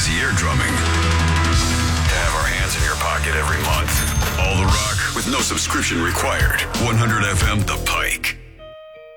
busy eardrumming. To have our hands in your pocket every month. All the rock with no subscription required. 100 FM The Pike.